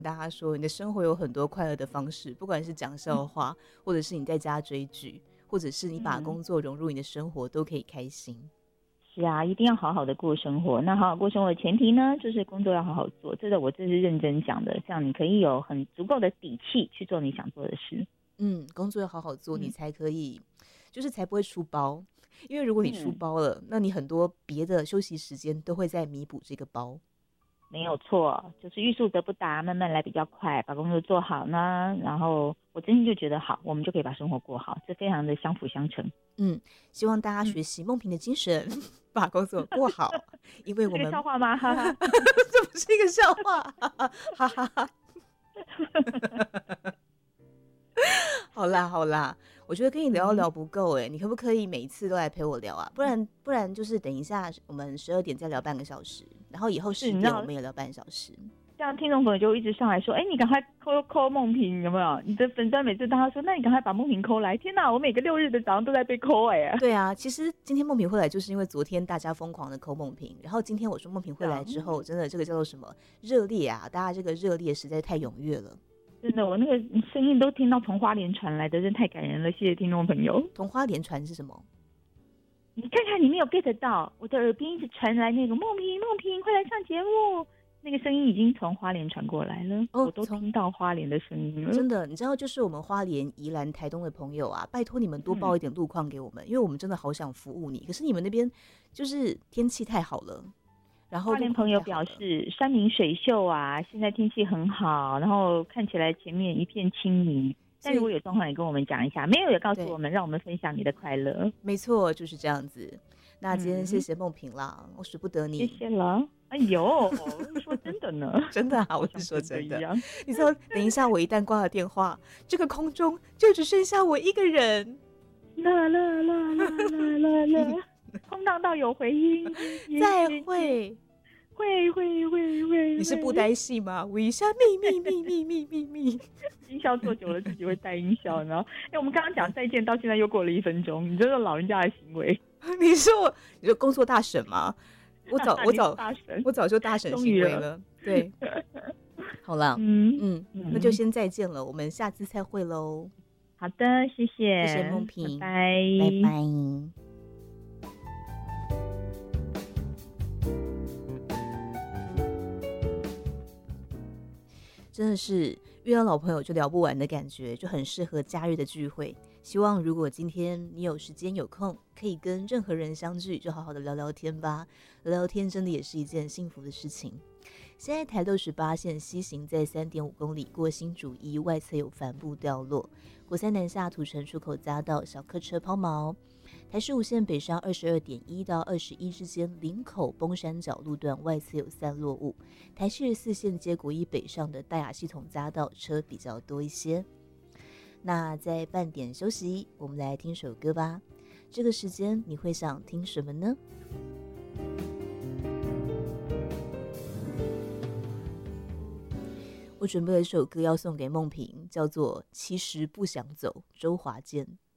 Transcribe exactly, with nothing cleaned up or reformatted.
大家说你的生活有很多快乐的方式，不管是讲笑话，或者是你在家追剧，或者是你把工作融入你的生活，都可以开心。 是啊，一定要好好的过生活。那好好过生活的前提呢，就是工作要好好做。这个我这是认真讲的，这样你可以有很足够的底气去做你想做的事。 嗯，工作要好好做， 嗯你才可以，就是才不会出包。因为如果你出包了，嗯、那你很多别的休息时间都会在弥补这个包。 没有错，就是欲速则不达，慢慢来比较快，把工作做好呢，然后我真心就觉得好，我们就可以把生活过好，这非常的相辅相成。 嗯，希望大家学习梦萍的精神，嗯、把工作过好，因为我们这个笑话吗？哈哈， 这不是一个笑话，哈哈哈。好啦好啦，我觉得跟你聊一聊不够哎、欸，你可不可以每一次都来陪我聊啊？不然不然就是等一下我们十二点再聊半个小时，然后以后十点我们也聊半小时。 这样听众朋友就一直上来说，哎、欸，你赶快扣扣梦萍有没有？你的粉专每次大家说，那你赶快把梦萍扣来。天哪，我每个六日的早上都在被扣哎、欸。 对啊，其实今天梦萍会来，就是因为昨天大家疯狂的扣梦萍，然后今天我说梦萍会来之后，真的这个叫做什么热烈啊！大家这个热烈实在太踊跃了。 真的，我那个声音都听到从花莲传来的，真太感人了，谢谢听众朋友。 从花莲传是什么？ 你看看你没有 get 到，我的耳边一直传来那个梦萍梦萍快来上节目，那个声音已经从花莲传过来了、哦、我都听到花莲的声音了。 真的，你知道就是我们花莲、宜兰、台东的朋友啊，拜托你们多报一点路况给我们、嗯、因为我们真的好想服务你，可是你们那边就是天气太好了。然后花莲朋友表示山明水秀啊，现在天气很好，然后看起来前面一片清明，但如果有状况也跟我们讲一下，没有也告诉我们，让我们分享你的快乐。 没错，就是这样子。那今天谢谢梦萍啦、嗯、我舍不得你。 谢谢了。哎呦，说真的呢？ 真的啊，我是说真的。你说等一下我一旦挂了电话，这个空中就只剩下我一个人。 啦啦啦啦啦啦啦，空荡到有回音。 再会。 会会会会， 你是布袋戏吗？我一下秘密秘密秘密秘， 音效做久了自己会带音效，然后哎、欸，我们刚刚讲再见到现在又过了一分钟，你这是老人家的行为。 你说我，你说工作大神吗？我早我早我早就大神行为了。对，好了，嗯嗯，那就先再见了，我们下次再会喽。 好的，谢谢， 谢谢梦萍， 拜拜， 拜拜。真的是遇到老朋友就聊不完的感觉，就很适合假日的聚会。希望如果今天你有时间有空，可以跟任何人相聚，就好好的聊聊天吧。聊聊天真的也是一件幸福的事情。现在台六十八线西行在 三点五公里，过新竹一外侧有帆布掉落，国三南下土城出口匝道小客车抛锚。台十五线北上 二十二点一 到二十一之间，林口崩山角路段外侧有散落物。台七十四线接国一北上的大雅系统匝道车比较多一些。那在半点休息，我们来听首歌吧。这个时间你会想听什么呢？我准备了一首歌要送给梦萍，叫做《其实不想走》，周华健。